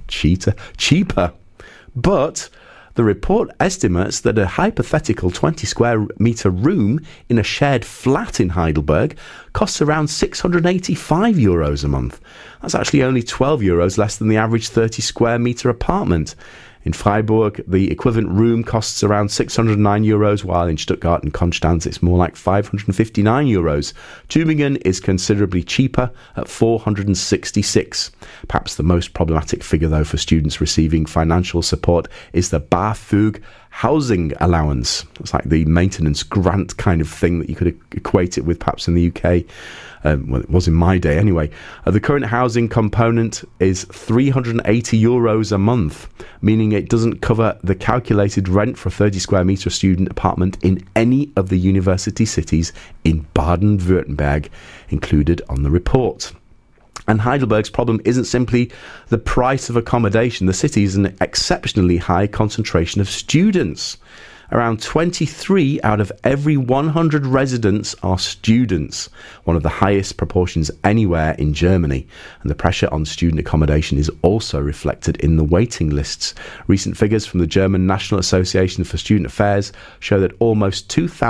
cheaper. But the report estimates that a hypothetical 20 square metre room in a shared flat in Heidelberg costs around €685 a month. That's actually only €12 less than the average 30 square metre apartment. In Freiburg, the equivalent room costs around €609, while in Stuttgart and Konstanz it's more like €559. Tübingen is considerably cheaper at €466. Perhaps the most problematic figure, though, for students receiving financial support is the BAföG housing allowance. It's like the maintenance grant kind of thing that you could equate it with perhaps in the UK. Well, it was in my day anyway. The current housing component is €380 a month, meaning it doesn't cover the calculated rent for a 30 square metre student apartment in any of the university cities in Baden-Württemberg included on the report. And Heidelberg's problem isn't simply the price of accommodation. The city is an exceptionally high concentration of students. Around 23 out of every 100 residents are students, one of the highest proportions anywhere in Germany. And the pressure on student accommodation is also reflected in the waiting lists. Recent figures from the German National Association for Student Affairs show that almost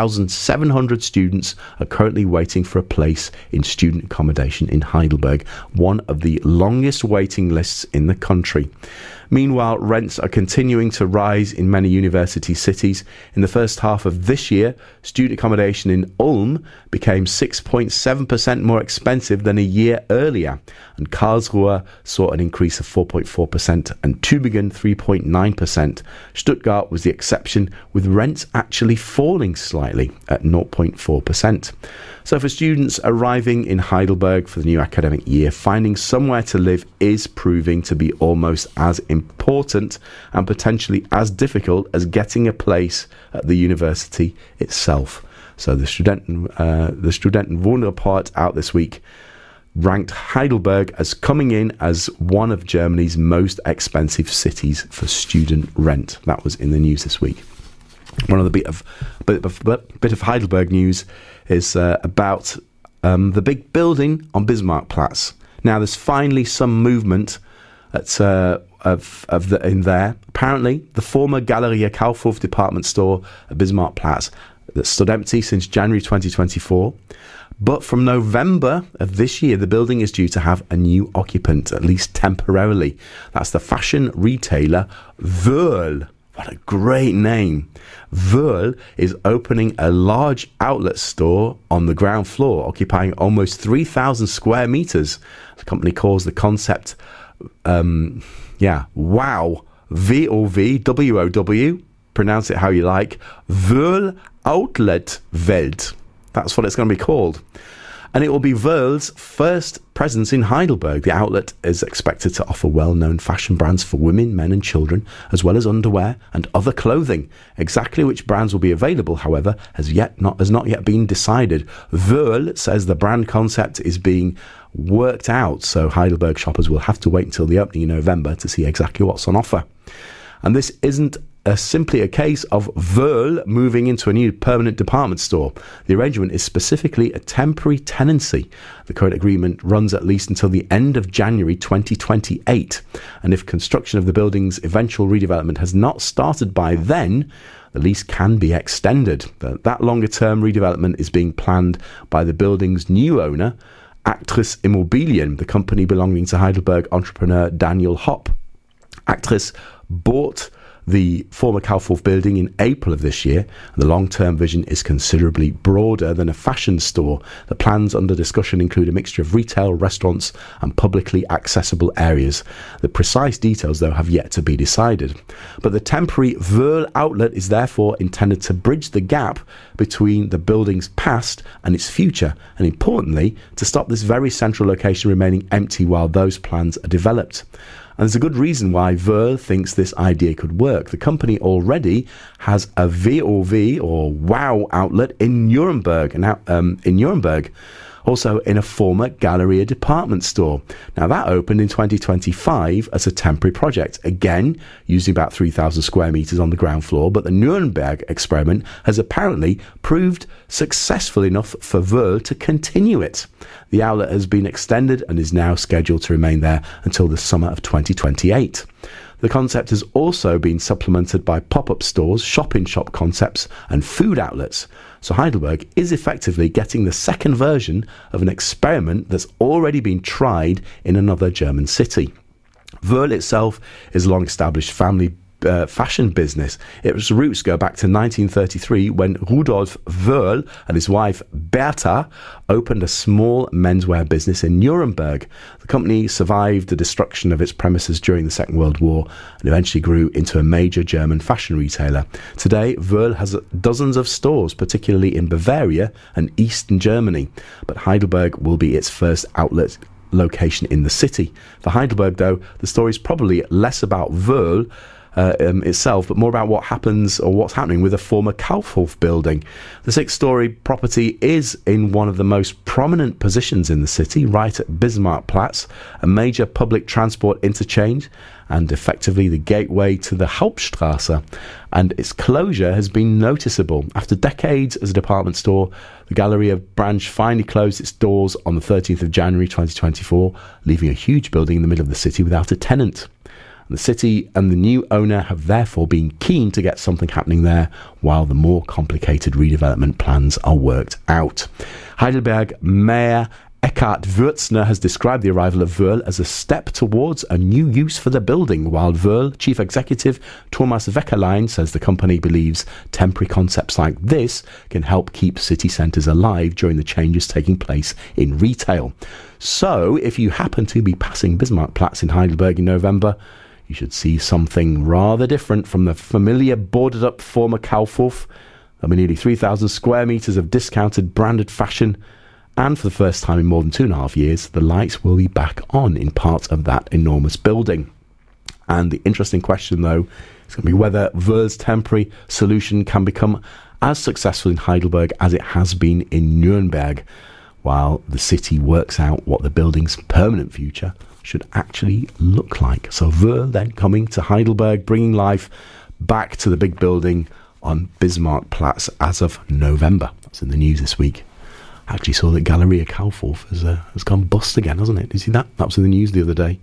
2,700 students are currently waiting for a place in student accommodation in Heidelberg, one of the longest waiting lists in the country. Meanwhile, rents are continuing to rise in many university cities. In the first half of this year, student accommodation in Ulm became 6.7% more expensive than a year earlier, and Karlsruhe saw an increase of 4.4% and Tübingen 3.9%. Stuttgart was the exception, with rents actually falling slightly at 0.4%. So for students arriving in Heidelberg for the new academic year, finding somewhere to live is proving to be almost as important and potentially as difficult as getting a place at the university itself. So the Studentenwohn report out this week ranked Heidelberg as coming in as one of Germany's most expensive cities for student rent. That was in the news this week. One other bit of Heidelberg news is about the big building on Bismarckplatz. Now, there's finally some movement in there. Apparently, the former Galeria Kaufhof department store at Bismarckplatz that stood empty since January 2024. But from November of this year, the building is due to have a new occupant, at least temporarily. That's the fashion retailer Wöhrl. What a great name. Wöhrl is opening a large outlet store on the ground floor, occupying almost 3,000 square meters. The company calls the concept, WOW, V-O-V, W-O-W, pronounce it how you like, Wöhrl Outlet Welt. That's what it's going to be called. And it will be Wöhrl's first presence in Heidelberg. The outlet is expected to offer well-known fashion brands for women, men and children, as well as underwear and other clothing. Exactly which brands will be available, however, has not yet been decided. Wöhrl says the brand concept is being worked out, so Heidelberg shoppers will have to wait until the opening in November to see exactly what's on offer. And this isn't simply a case of Wöhrl moving into a new permanent department store. The arrangement is specifically a temporary tenancy. The current agreement runs at least until the end of January 2028. And if construction of the building's eventual redevelopment has not started by then, the lease can be extended. That longer-term redevelopment is being planned by the building's new owner, Actris Immobilien, the company belonging to Heidelberg entrepreneur Daniel Hopp. Actris bought the former Kaufhof building in April of this year. The long-term vision is considerably broader than a fashion store. The plans under discussion include a mixture of retail, restaurants and publicly accessible areas. The precise details, though, have yet to be decided. But the temporary Wöhrl outlet is therefore intended to bridge the gap between the building's past and its future, and importantly, to stop this very central location remaining empty while those plans are developed. And there's a good reason why Wöhrl thinks this idea could work. The company already has a VOV or WOW outlet in Nuremberg. Also in a former Galeria department store. Now that opened in 2025 as a temporary project, again using about 3,000 square metres on the ground floor, but the Nuremberg experiment has apparently proved successful enough for Wöhrl to continue it. The outlet has been extended and is now scheduled to remain there until the summer of 2028. The concept has also been supplemented by pop-up stores, shop-in-shop concepts and food outlets. So Heidelberg is effectively getting the second version of an experiment that's already been tried in another German city. Wöhrl itself is a long-established family fashion business. Its roots go back to 1933 when Rudolf Wöhrl and his wife Bertha opened a small menswear business in Nuremberg. The company survived the destruction of its premises during the Second World War and eventually grew into a major German fashion retailer. Today, Wöhrl has dozens of stores, particularly in Bavaria and Eastern Germany, but Heidelberg will be its first outlet location in the city. For Heidelberg, though, the story is probably less about Wöhrl itself, but more about what happens or what's happening with a former Kaufhof building. The 6-storey property is in one of the most prominent positions in the city, right at Bismarckplatz, a major public transport interchange and effectively the gateway to the Hauptstraße. And its closure has been noticeable. After decades as a department store, the Galeria branch finally closed its doors on the 13th of January 2024, leaving a huge building in the middle of the city without a tenant. The city and the new owner have therefore been keen to get something happening there while the more complicated redevelopment plans are worked out. Heidelberg Mayor Eckhard Würzner has described the arrival of Wöhrl as a step towards a new use for the building, while Wöhrl Chief Executive Thomas Weckerlein says the company believes temporary concepts like this can help keep city centres alive during the changes taking place in retail. So, if you happen to be passing Bismarckplatz in Heidelberg in November, you should see something rather different from the familiar boarded-up former Kaufhof. There'll be nearly 3,000 square metres of discounted branded fashion, and for the first time in more than 2.5 years, the lights will be back on in part of that enormous building. And the interesting question, though, is going to be whether Wöhrl's temporary solution can become as successful in Heidelberg as it has been in Nuremberg, while the city works out what the building's permanent future should actually look like. So Wöhrl then coming to Heidelberg, bringing life back to the big building on Bismarckplatz as of November. That's in the news this week. I actually saw that Galeria Kaufhof has gone bust again, hasn't it? Did you see that? That was in the news the other day.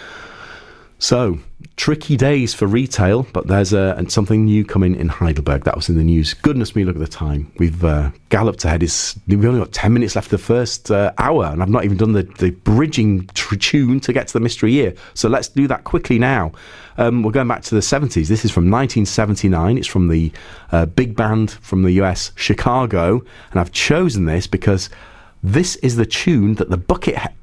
So, tricky days for retail, but there's something new coming in Heidelberg. That was in the news. Goodness me, look at the time. We've galloped ahead. We've only got 10 minutes left of the first hour, and I've not even done the bridging tune to get to the mystery year. So let's do that quickly now. We're going back to the 70s. This is from 1979. It's from the big band from the US, Chicago, and I've chosen this because this is the tune that the Bucketheads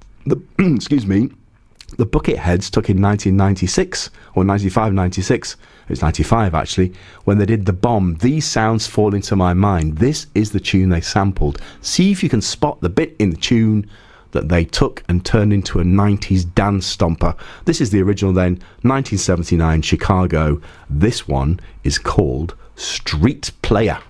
took in 1996 or 95, it's 95 actually, when they did The Bomb. These sounds fall into my mind. This is the tune they sampled. See if you can spot the bit in the tune that they took and turned into a 90s dance stomper. This is the original then, 1979 Chicago. This one is called Street Player.